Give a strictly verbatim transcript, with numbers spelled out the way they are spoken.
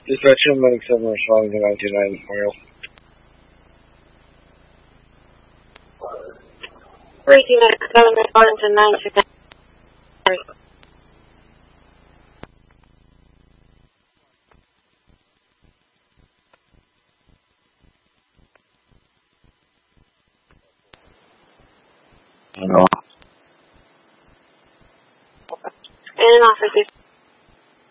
Dispatch two Medic seven responding to nineteen ninety Memorial. three two Medic seven responding to nineteen ninety. No. And an officer.